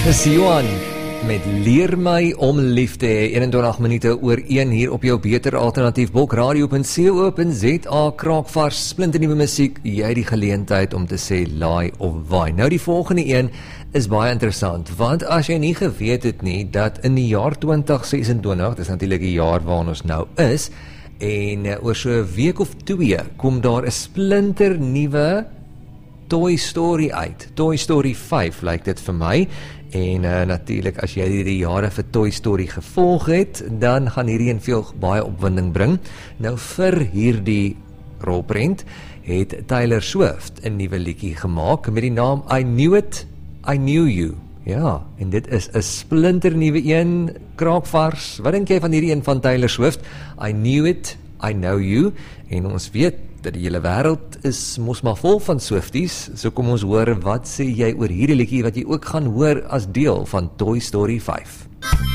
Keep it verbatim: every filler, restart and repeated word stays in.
Dis Johan met Leer my om lief te hê, eenentwintig minute oor een hier op jou beter alternatief blok radio punt co punt za, kraakvars, splinternuwe musiek, jy het die geleentheid om te sê laai of waai. Nou die volgende een is baie interessant, want as jy nie geweet het nie, dat in die jaar twintig sesentwintig, dis natuurlik die jaar waarin ons nou is, en uh, oor so 'n week of twee, kom daar 'n splinternuwe Toy Story uit. Toy Story vyf lyk dit vir my. En uh, natuurlik, as jy die jare vir Toy Story gevolg het, dan gaan hierdie een veel baie opwinding bring. Nou vir hierdie rolprent het Taylor Swift 'n nuwe liedjie gemaak met die naam I Knew It, I Knew You. Ja, en dit is 'n splinternuwe een, kraakvars. Wat dink jy van hierdie een van Taylor Swift? I Knew It, I Know You. En ons weet dat die hele wêreld is mos maar vol van Swifties, so kom ons hoor wat sê jy oor hierdie liedjie wat jy ook gaan hoor as deel van Toy Story vyf.